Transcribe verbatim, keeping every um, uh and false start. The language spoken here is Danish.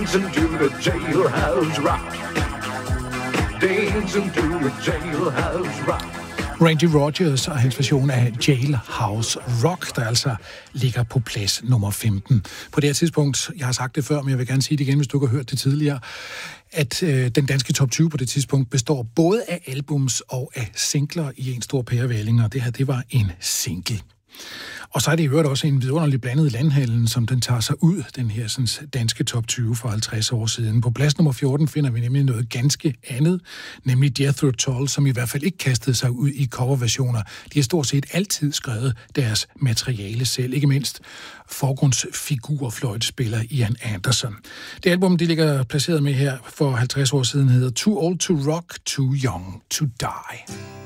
dancing to the jailhouse rock. Dancing to the jailhouse rock. Randy Rogers og hans version af Jailhouse Rock, der altså ligger på plads nummer femten. På det her tidspunkt, jeg har sagt det før, men jeg vil gerne sige det igen, hvis du ikke har hørt det tidligere, at øh, den danske top tyve på det tidspunkt består både af albums og af singler i en stor pærevælling, og det her, det var en single. Og så er det i øvrigt også en vidunderlig blandet landhandel, som den tager sig ud, den her sådan, danske top tyve for halvtreds år siden. På plads nummer fjorten finder vi nemlig noget ganske andet, nemlig Jethro Tull, som i hvert fald ikke kastede sig ud i coverversioner. De har stort set altid skrevet deres materiale selv, ikke mindst forgrundsfigurfløjtespiller Ian Anderson. Det album, de ligger placeret med her for halvtreds år siden, hedder Too Old to Rock, Too Young to Die.